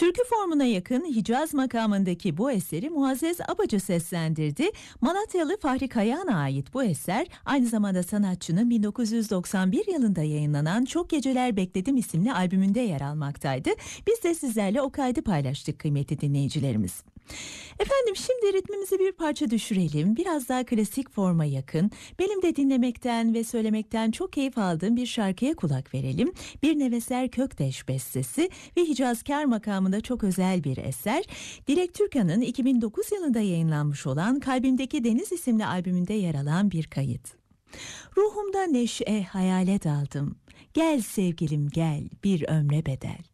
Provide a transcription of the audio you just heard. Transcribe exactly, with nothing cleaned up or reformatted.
Türkü formuna yakın Hicaz makamındaki bu eseri Muazzez Abacı seslendirdi. Malatyalı Fahri Kayağan'a ait bu eser aynı zamanda sanatçının bin dokuz yüz doksan bir yılında yayınlanan Çok Geceler Bekledim isimli albümünde yer almaktaydı. Biz de sizlerle o kaydı paylaştık kıymetli dinleyicilerimiz. Efendim şimdi ritmimizi bir parça düşürelim. Biraz daha klasik forma yakın, benim de dinlemekten ve söylemekten çok keyif aldığım bir şarkıya kulak verelim. Bir Neveser Kökteş bestesi ve Hicazkar makamında çok özel bir eser. Dilek Türkan'ın iki bin dokuz yılında yayınlanmış olan Kalbimdeki Deniz isimli albümünde yer alan bir kayıt. Ruhumda neşe hayale daldım. Gel sevgilim gel, bir ömre bedel.